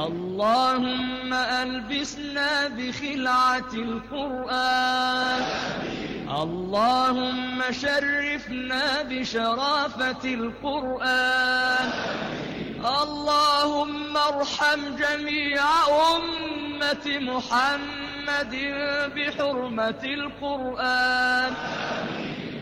اللهم ألبسنا بخلعة القرآن. اللهم شرفنا بشرافة القرآن. اللهم ارحم جميع أمة محمد بحرمة القرآن.